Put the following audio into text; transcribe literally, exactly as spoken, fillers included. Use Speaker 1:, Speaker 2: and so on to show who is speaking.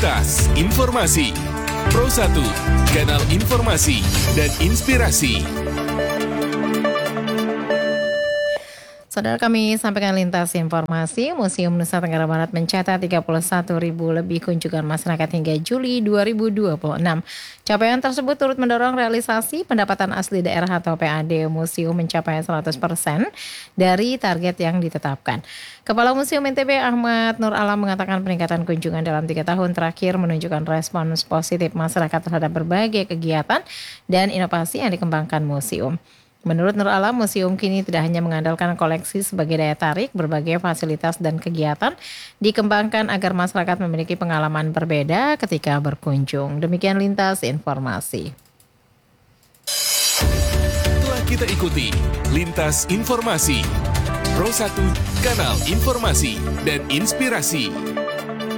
Speaker 1: Lintas Informasi Pro satu, kanal informasi dan inspirasi.
Speaker 2: Saudara, kami sampaikan lintas informasi. Museum Nusa Tenggara Barat mencatat tiga puluh satu ribu lebih kunjungan masyarakat hingga Juli dua ribu dua puluh enam. Capaian tersebut turut mendorong realisasi pendapatan asli daerah atau P A D museum mencapai seratus persen dari target yang ditetapkan. Kepala Museum N T B Ahmad Nur Alam mengatakan peningkatan kunjungan dalam tiga tahun terakhir menunjukkan respons positif masyarakat terhadap berbagai kegiatan dan inovasi yang dikembangkan museum. Menurut Nur Alam, museum kini tidak hanya mengandalkan koleksi sebagai daya tarik, berbagai fasilitas dan kegiatan dikembangkan agar masyarakat memiliki pengalaman berbeda ketika berkunjung. Demikian lintas informasi.
Speaker 1: Telah kita ikuti Lintas Informasi Pro satu, kanal informasi dan inspirasi.